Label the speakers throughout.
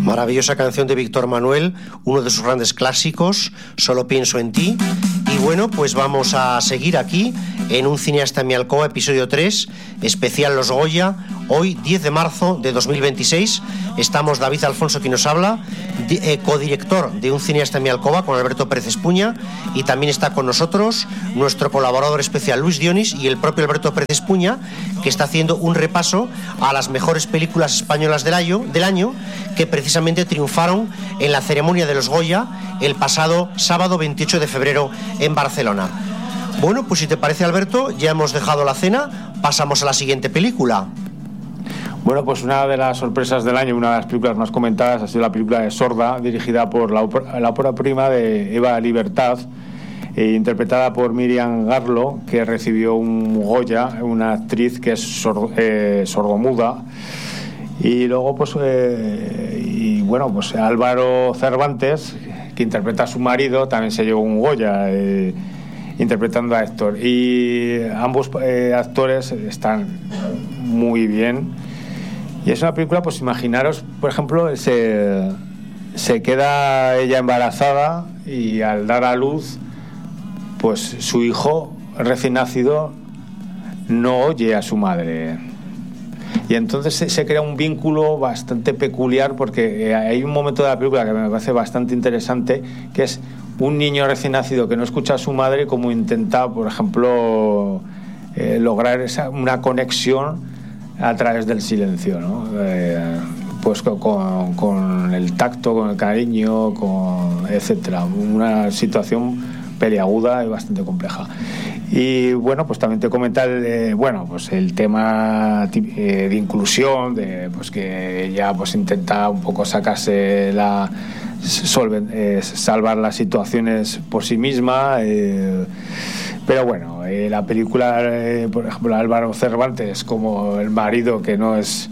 Speaker 1: Maravillosa canción de Víctor Manuel, uno de sus grandes clásicos, Solo pienso en ti. Y bueno, pues vamos a seguir aquí en Un cineasta en mi alcoba, episodio 3, especial Los Goya. Hoy, 10 de marzo de 2026, estamos David Alfonso, quien nos habla, codirector de Un cineasta en mi alcoba, con Alberto Pérez Espuña, y también está con nosotros nuestro colaborador especial Luis Dionis y el propio Alberto Pérez Espuña, que está haciendo un repaso a las mejores películas españolas del año que precisamente triunfaron en la ceremonia de los Goya el pasado sábado 28 de febrero en Barcelona. Bueno, pues si te parece, Alberto, ya hemos dejado la cena, pasamos a la siguiente película.
Speaker 2: Bueno, pues una de las sorpresas del año, una de las películas más comentadas, ha sido la película de Sorda, dirigida por la ópera prima de Eva Libertad, interpretada por Miriam Garlo, que recibió un Goya, una actriz que es sordomuda. Y luego pues Álvaro Cervantes, que interpreta a su marido, también se llevó un Goya interpretando a Héctor, y ambos actores están muy bien. Y es una película, pues imaginaros, por ejemplo, se queda ella embarazada y al dar a luz, pues su hijo recién nacido no oye a su madre. Y entonces se crea un vínculo bastante peculiar, porque hay un momento de la película que me parece bastante interesante, que es un niño recién nacido que no escucha a su madre, como intenta, por ejemplo, lograr una conexión a través del silencio, ¿no? Pues con el tacto, con el cariño, etcétera. Una situación peliaguda y bastante compleja. Y bueno, pues también te comenta el tema de inclusión, pues que ella pues intenta un poco sacarse salvar las situaciones por sí misma, pero bueno, la película, por ejemplo, Álvaro Cervantes, como el marido que no es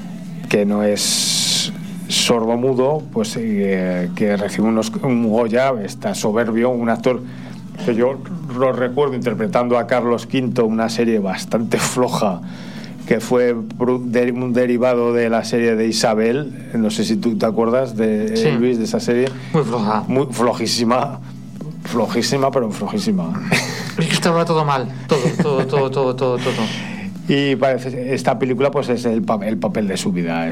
Speaker 2: sordomudo, pues que recibe un Goya, está soberbio, un actor que yo lo recuerdo interpretando a Carlos V, una serie bastante floja que fue un derivado de la serie de Isabel. No sé si tú te acuerdas
Speaker 3: sí.
Speaker 2: Luis, de esa serie.
Speaker 3: Muy floja.
Speaker 2: Muy flojísima, pero flojísima.
Speaker 3: Es que estaba todo mal, todo.
Speaker 2: Y parece esta película pues es el papel de su vida.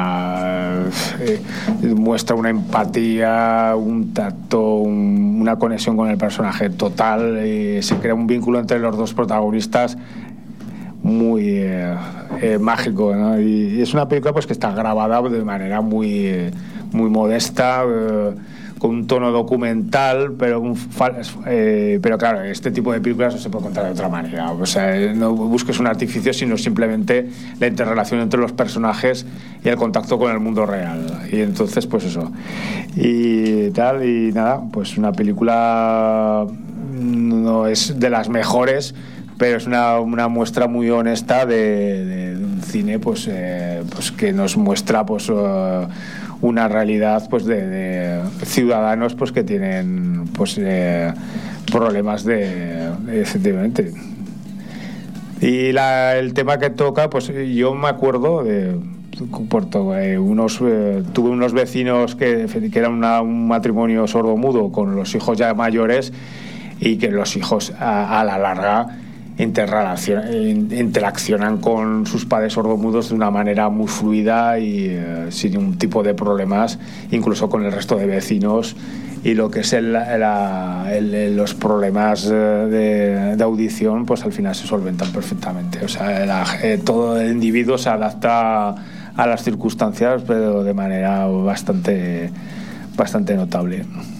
Speaker 2: Muestra una empatía, un tacto, una conexión con el personaje total, y se crea un vínculo entre los dos protagonistas muy mágico, ¿no? Y es una película pues que está grabada de manera muy modesta, con un tono documental, pero claro, este tipo de películas no se puede contar de otra manera. O sea, no busques un artificio, sino simplemente la interrelación entre los personajes y el contacto con el mundo real. Y entonces, pues eso. Y tal, y nada, pues una película no es de las mejores, pero es una muestra muy honesta de un cine pues que nos muestra pues una realidad pues de ciudadanos pues que tienen pues problemas efectivamente. Y el tema que toca, pues yo me acuerdo tuve unos vecinos que era un matrimonio sordomudo con los hijos ya mayores, y que los hijos a la larga interaccionan con sus padres sordomudos de una manera muy fluida y sin un tipo de problemas, incluso con el resto de vecinos, y lo que es los problemas de audición pues al final se solventan perfectamente. O sea, todo el individuo se adapta a las circunstancias, pero de manera bastante notable.